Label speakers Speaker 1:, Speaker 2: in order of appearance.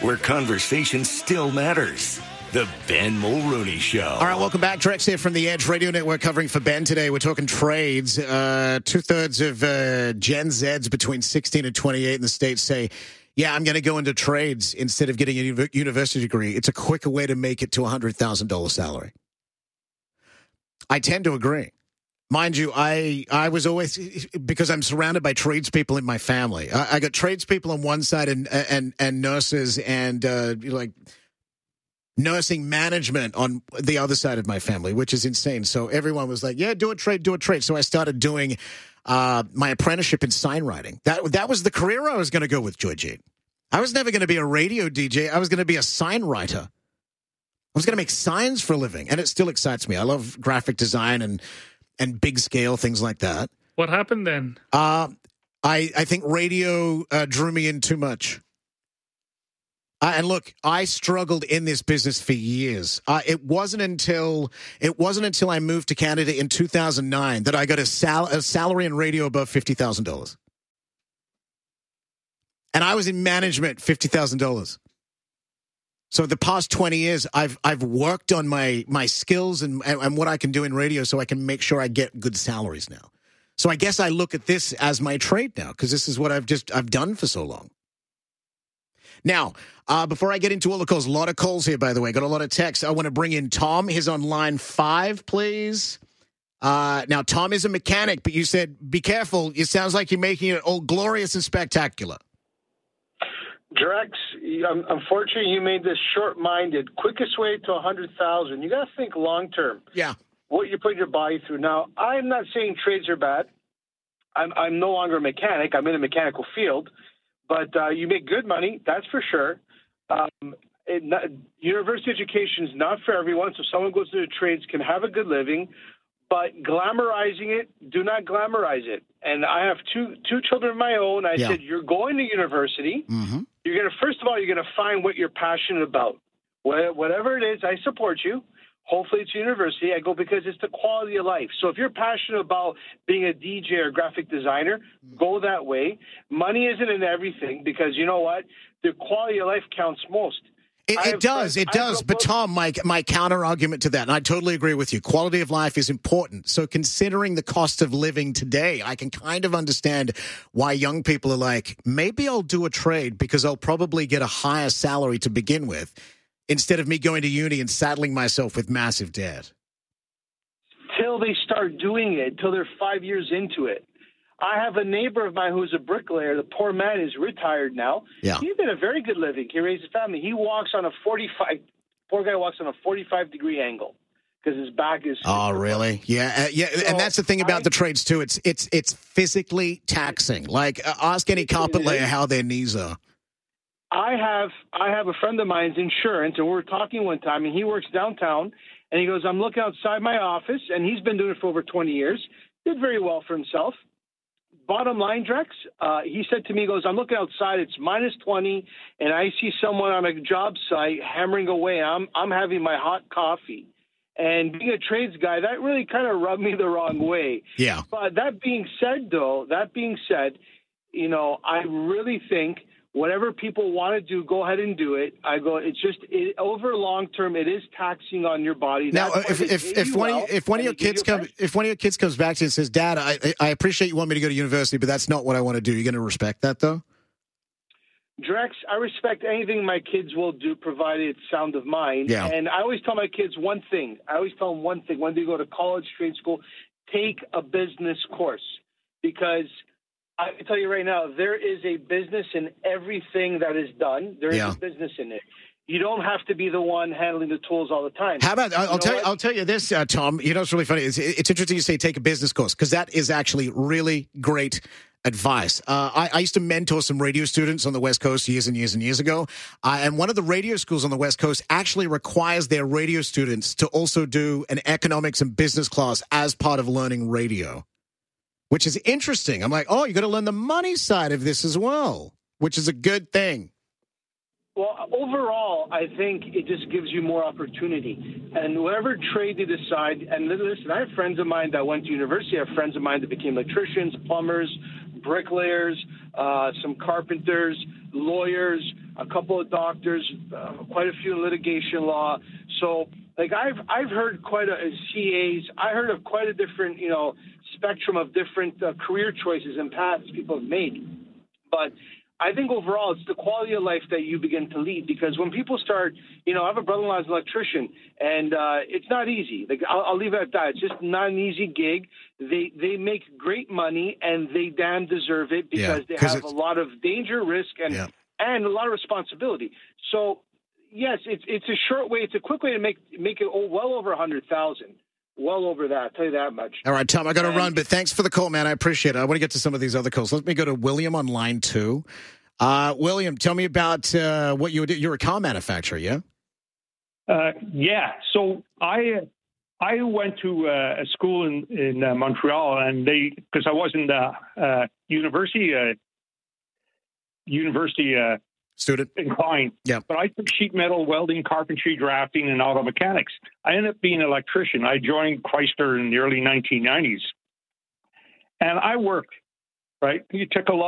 Speaker 1: where conversation still matters. The Ben Mulrooney Show.
Speaker 2: All right, welcome back. Drex here from the Edge Radio Network covering for Ben today. We're talking trades. Two-thirds of Gen Zs between 16 and 28 in the States say, yeah, I'm going to go into trades instead of getting a university degree. It's a quicker way to make it to a $100,000 salary. I tend to agree. Mind you, I was always, because I'm surrounded by tradespeople in my family. I got tradespeople on one side and nurses and like nursing management on the other side of my family, which is insane. So everyone was like, yeah, do a trade. So I started doing my apprenticeship in sign writing. That was the career I was going to go with, Georgette. I was never going to be a radio DJ. I was going to be a sign writer. I was going to make signs for a living, and it still excites me. I love graphic design and big scale, things like that.
Speaker 3: What happened then?
Speaker 2: I think radio drew me in too much. And look, I struggled in this business for years. It wasn't until I moved to Canada in 2009 that I got a salary in radio above $50,000. And I was in management, $50,000. So the past 20 years, I've worked on my skills and what I can do in radio so I can make sure I get good salaries now. So I guess I look at this as my trade now because this is what I've done for so long. Now, before I get into all the calls, a lot of calls here, by the way. Got a lot of texts. I want to bring in Tom. He's on line 5, please. Now, Tom is a mechanic, but you said, be careful. It sounds like you're making it all glorious and spectacular.
Speaker 4: Drex, unfortunately, you made this short-minded, quickest way to 100,000. You got to think long-term.
Speaker 2: Yeah.
Speaker 4: What you're putting your body through. Now, I'm not saying trades are bad. I'm no longer a mechanic. I'm in a mechanical field. But you make good money, that's for sure. University education is not for everyone, so someone goes to the trades can have a good living. But glamorizing it, do not glamorize it. And I have two children of my own. I said, you're going to university. Mm-hmm. First of all, you're going to find what you're passionate about. Whatever it is, I support you. Hopefully it's university. I go because it's the quality of life. So if you're passionate about being a DJ or graphic designer, go that way. Money isn't in everything because you know what? The quality of life counts most.
Speaker 2: It does. But Tom, my counter argument to that, and I totally agree with you, quality of life is important. So considering the cost of living today, I can kind of understand why young people are like, maybe I'll do a trade because I'll probably get a higher salary to begin with, instead of me going to uni and saddling myself with massive debt.
Speaker 4: Till they start doing it, till they're 5 years into it. I have a neighbor of mine who's a bricklayer. The poor man is retired now. Yeah. He's been a very good living. He raised his family. He walks on a 45, poor guy walks on a 45-degree angle because his back is.
Speaker 2: Oh, really? Yeah. So and that's the thing about the trades, too. It's physically taxing. Like, ask any carpet layer how their knees are.
Speaker 4: I have a friend of mine's insurance, and we were talking one time, and he works downtown, and he goes, I'm looking outside my office, and he's been doing it for over 20 years, did very well for himself. Bottom line, Drex, he said to me, he goes, I'm looking outside, it's minus 20, and I see someone on a job site hammering away. I'm having my hot coffee. And being a trades guy, that really kind of rubbed me the wrong way. Yeah. But that being said, you know, I really think whatever people want to do, go ahead and do it. Over long term, it is taxing on your body.
Speaker 2: Now, if one of your kids comes back to you and says, Dad, I appreciate you want me to go to university, but that's not what I want to do. You're going to respect that, though?
Speaker 4: Drex, I respect anything my kids will do, provided it's sound of mind. Yeah. And I always tell my kids one thing. When they go to college, trade school, take a business course. Because I can tell you right now, there is a business in everything that is done. There is a business in it. You don't have to be the one handling the tools all the time.
Speaker 2: How about, I'll tell you this, Tom, you know, it's really funny. It's interesting you say take a business course, because that is actually really great advice. I used to mentor some radio students on the West Coast years and years and years ago. And one of the radio schools on the West Coast actually requires their radio students to also do an economics and business class as part of learning radio, which is interesting. I'm like, oh, you got to learn the money side of this as well, which is a good thing.
Speaker 4: Well, overall, I think it just gives you more opportunity. And whatever trade you decide, and listen, I have friends of mine that went to university. I have friends of mine that became electricians, plumbers, bricklayers, some carpenters, lawyers, a couple of doctors, quite a few in litigation law. So, like, I've heard quite a CAs. I heard of quite a different, spectrum of different career choices and paths people have made. But I think overall it's the quality of life that you begin to lead, because when people start, I have a brother-in-law who's an electrician, and it's not easy. Like, I'll leave it at that. It's just not an easy gig. They make great money, and they damn deserve it, because they have a lot of danger, risk, and a lot of responsibility. So, yes, it's a short way. It's a quick way to make it well over 100,000. Well over that, I'll tell you that much.
Speaker 2: All right, Tom, I got to run, but thanks for the call, man. I appreciate it. I want to get to some of these other calls. Let me go to William on line 2. William, tell me about what you do. You're a car manufacturer, yeah?
Speaker 3: Yeah. So I went to a school in Montreal, and because I wasn't university
Speaker 2: student
Speaker 3: inclined.
Speaker 2: Yeah.
Speaker 3: But I took sheet metal, welding, carpentry, drafting, and auto mechanics. I ended up being an electrician. I joined Chrysler in the early 1990s. And I worked, right? You took a lot